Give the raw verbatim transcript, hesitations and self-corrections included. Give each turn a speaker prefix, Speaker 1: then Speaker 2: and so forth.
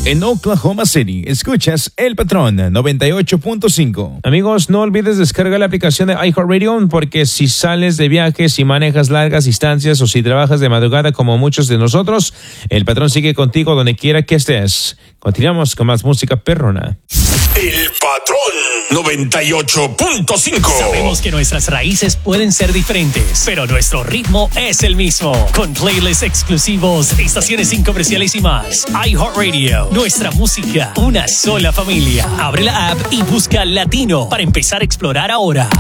Speaker 1: En Oklahoma City, escuchas El Patrón noventa y ocho punto cinco.
Speaker 2: Amigos, no olvides descargar la aplicación de iHeartRadio porque si sales de viaje, si manejas largas distancias o si trabajas de madrugada como muchos de nosotros, El Patrón sigue contigo donde quiera que estés. Continuamos con más música perrona.
Speaker 3: El Patrón noventa y ocho punto cinco.
Speaker 4: Sabemos que nuestras raíces pueden ser diferentes, pero nuestro ritmo es el mismo. Con playlists exclusivos, estaciones sin comerciales y más. iHeartRadio, nuestra música, una sola familia. Abre la app y busca Latino para empezar a explorar ahora.